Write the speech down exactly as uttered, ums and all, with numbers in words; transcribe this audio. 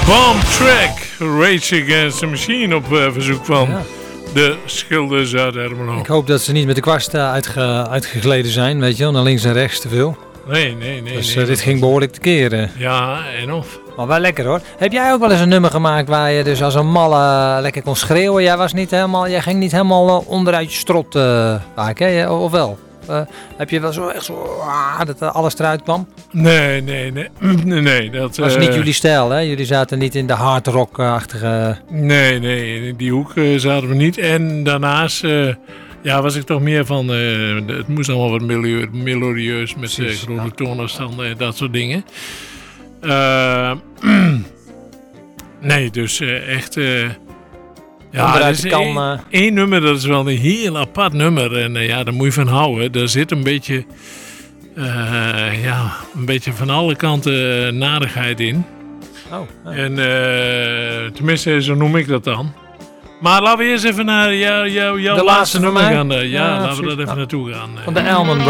Bomb Track, Rage Against the Machine op uh, verzoek van ja. de Schilders uit Ermelo. Ik hoop dat ze niet met de kwast uh, uitge, uitgegleden zijn, weet je wel, naar links en rechts te veel. Nee, nee, nee. Dus nee, uh, dit ging behoorlijk te keren. Ja, en of. Maar wel lekker hoor. Heb jij ook wel eens een nummer gemaakt waar je dus als een malle lekker kon schreeuwen? Jij was niet helemaal, jij ging niet helemaal uh, onderuit je strot uh, vaak, hè? Of wel? Uh, heb je wel zo echt zo ah, dat uh, alles eruit kwam? Nee, nee, nee. nee, nee dat was uh, niet jullie stijl, hè? Jullie zaten niet in de hard rock-achtige... Nee, nee, in die hoek uh, zaten we niet. En daarnaast uh, ja, was ik toch meer van... Uh, het moest allemaal wat milieu, melodieus met uh, groene ja. toonafstanden en dat soort dingen. Uh, nee, dus uh, echt... Uh, ja, dat is kan, uh... één, één nummer, dat is wel een heel apart nummer. En uh, ja, daar moet je van houden. Daar zit een beetje... Uh, ja, een beetje van alle kanten uh, nadigheid in. Oh, oh. En uh, tenminste, zo noem ik dat dan. Maar laten we eerst even naar jou, jou, jouw de laatste nummer mij? gaan. Uh, ja, ja, laten precies. we dat even ja. naartoe gaan. Uh. Van de Elmen